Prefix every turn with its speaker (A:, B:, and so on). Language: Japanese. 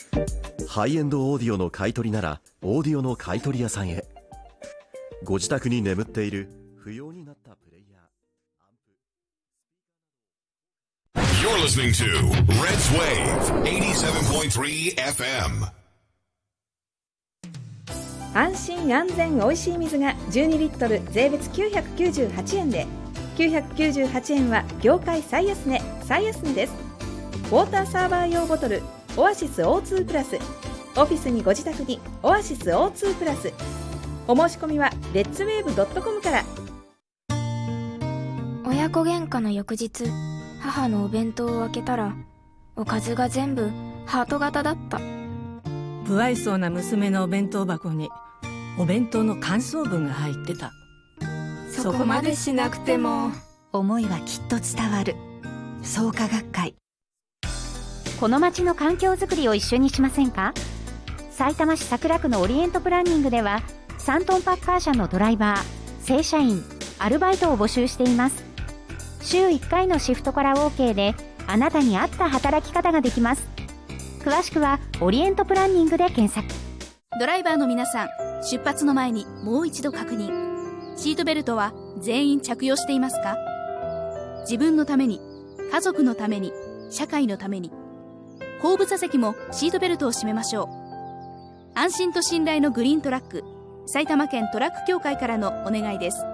A: ハイエンドオーディオの買い取りならオーディオの買い取り屋さんへ。ご自宅に眠っている不要になったプレイヤー。
B: You're listening to Red's Wave 87.3 FM。
C: 安心安全おいしい水が12リットル税別998円で、998円は業界最安値です。ウォーターサーバー用ボトルオアシス O2 プラス、オフィスにご自宅にオアシス O2 プラス。お申し込みはレッツウェーブ .com から。
D: 親子喧嘩の翌日、母のお弁当を開けたらおかずが全部ハート型だった。
E: 不愛想な娘のお弁当箱にお弁当の感想文が入ってた。
D: そこまでしなくても。
F: 思いはきっと伝わる。創価学会。
G: この町の環境づくりを一緒にしませんか。さいたま市桜区のオリエントプランニングでは3トンパッカー車のドライバー、正社員、アルバイトを募集しています。週1回のシフトから OK で、あなたに合った働き方ができます。詳しくはオリエントプランニングで検索。
H: ドライバーの皆さん、出発の前にもう一度確認。シートベルトは全員着用していますか？自分のために、家族のために、社会のために。後部座席もシートベルトを締めましょう。安心と信頼のグリーントラック、埼玉県トラック協会からのお願いです。